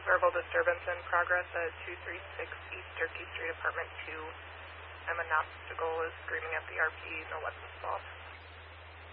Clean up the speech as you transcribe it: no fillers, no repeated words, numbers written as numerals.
verbal disturbance in progress at 236 East Turkey Street, Apartment 2. I'm an obstacle is screaming at the RP, no weapons involved.